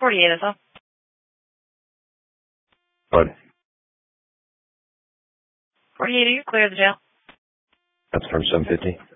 48, that's all. What? 48, are you clear of the jail? That's from 750.